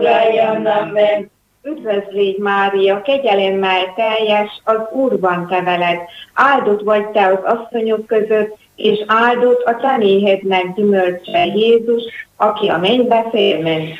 Amen. Üdvözl légy, Mária, kegyelemmel teljes, az Úr van te veled. Áldott vagy te az asszonyok között, és áldott a te méhednek gyümölcse Jézus, aki a mennybe félment.